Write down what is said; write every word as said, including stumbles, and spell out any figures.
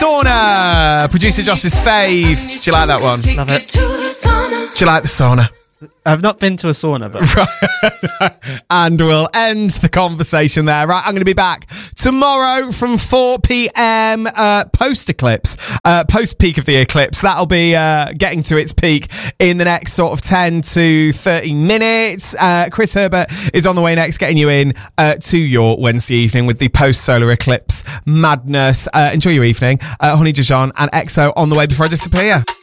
Sauna, producer Josh's fave. Do you like that one? Love it. Do you like the sauna? I've not been to a sauna, but... And we'll end the conversation there. Right, I'm going to be back tomorrow from four p.m. Uh, post-eclipse, uh, post-peak of the eclipse. That'll be uh, getting to its peak in the next sort of ten to thirty minutes. Uh, Chris Herbert is on the way next, getting you in uh, to your Wednesday evening with the post-solar eclipse madness. Uh, enjoy your evening. Uh, Honey Dijon and Exo on the way before I disappear.